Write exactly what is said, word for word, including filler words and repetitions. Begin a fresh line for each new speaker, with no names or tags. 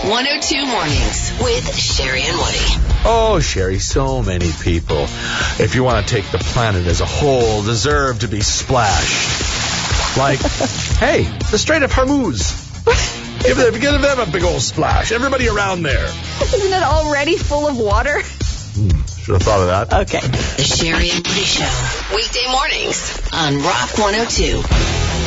one oh two Mornings with Sherry and Woody.
Oh, Sherry, so many people, if you want to take the planet as a whole, deserve to be splashed. Like, hey, the Strait of Hormuz. Give them, give them a big old splash. Everybody around there.
Isn't it already full of water?
Hmm, should have thought of that.
Okay.
The Sherry and Woody Show. Weekday mornings on Rock one oh two.